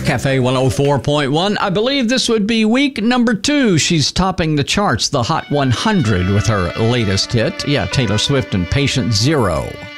Cafe 104.1. I believe this would be week number 2. She's topping the charts, the Hot 100, with her latest hit. Yeah, Taylor Swift and Patient Zero.